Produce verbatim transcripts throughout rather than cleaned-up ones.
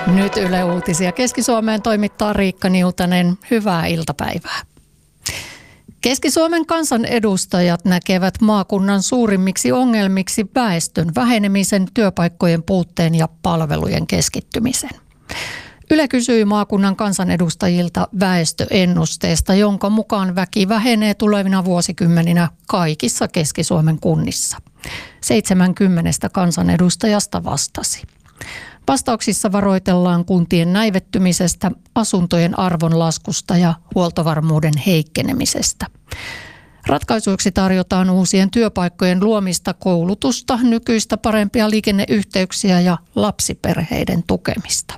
Nyt Yle Uutisia Keski-Suomeen toimittaa Riikka Niutanen. Hyvää iltapäivää. Keski-Suomen kansanedustajat näkevät maakunnan suurimmiksi ongelmiksi väestön vähenemisen, työpaikkojen puutteen ja palvelujen keskittymisen. Yle kysyi maakunnan kansanedustajilta väestöennusteesta, jonka mukaan väki vähenee tulevina vuosikymmeninä kaikissa Keski-Suomen kunnissa. seitsemänkymmentä kansanedustajasta vastasi. Vastauksissa varoitellaan kuntien näivettymisestä, asuntojen arvon laskusta ja huoltovarmuuden heikkenemisestä. Ratkaisuiksi tarjotaan uusien työpaikkojen luomista, koulutusta, nykyistä parempia liikenneyhteyksiä ja lapsiperheiden tukemista.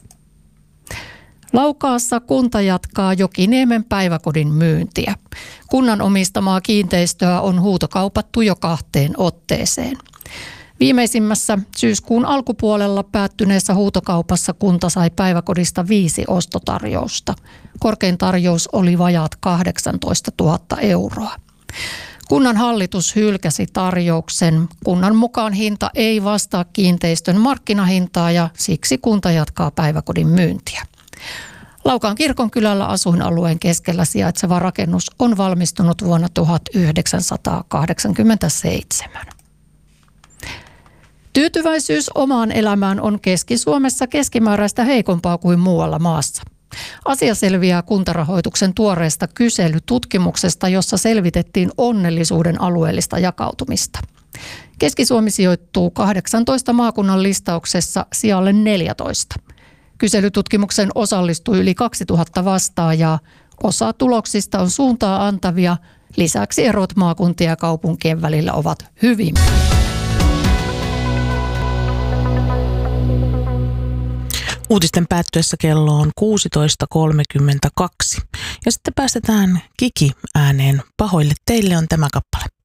Laukaassa kunta jatkaa Jokiniemen päiväkodin myyntiä. Kunnan omistamaa kiinteistöä on huutokaupattu jo kahteen otteeseen. Viimeisimmässä syyskuun alkupuolella päättyneessä huutokaupassa kunta sai päiväkodista viisi ostotarjousta. Korkein tarjous oli vajaat kahdeksantoistatuhatta euroa. Kunnan hallitus hylkäsi tarjouksen. Kunnan mukaan hinta ei vastaa kiinteistön markkinahintaa ja siksi kunta jatkaa päiväkodin myyntiä. Laukaan kirkonkylällä asuinalueen keskellä sijaitseva rakennus on valmistunut vuonna tuhatyhdeksänsataakahdeksankymmentäseitsemän. Tyytyväisyys omaan elämään on Keski-Suomessa keskimääräistä heikompaa kuin muualla maassa. Asia selviää Kuntarahoituksen tuoreesta kyselytutkimuksesta, jossa selvitettiin onnellisuuden alueellista jakautumista. Keski-Suomi sijoittuu kahdeksantoista maakunnan listauksessa sijalle neljätoista. Kyselytutkimuksen osallistui yli kaksituhatta vastaajaa. Osa tuloksista on suuntaa antavia. Lisäksi erot maakuntien ja kaupunkien välillä ovat hyvin. Uutisten päättyessä kello on kuusitoista kolmekymmentäkaksi. Ja sitten päästetään Kiki ääneen. Pahoille teille on tämä kappale.